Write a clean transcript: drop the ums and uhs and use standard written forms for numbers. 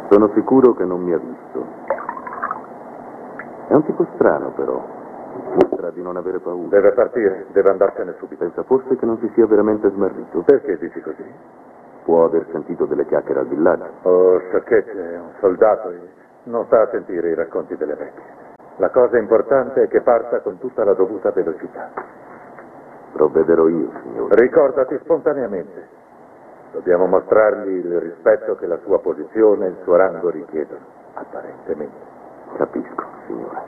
Sono sicuro che non mi ha visto. È un tipo strano, però. Mostra di non avere paura. Deve partire, deve andarsene subito. Pensa forse che non si sia veramente smarrito? Perché dici così? Può aver sentito delle chiacchiere al villaggio. Oh, sciocchezze, è un soldato e non sta a sentire i racconti delle vecchie. La cosa importante è che parta con tutta la dovuta velocità. Provvederò io, signore. Ricordati spontaneamente. Dobbiamo mostrargli il rispetto che la sua posizione e il suo rango richiedono, apparentemente. Capisco, signore.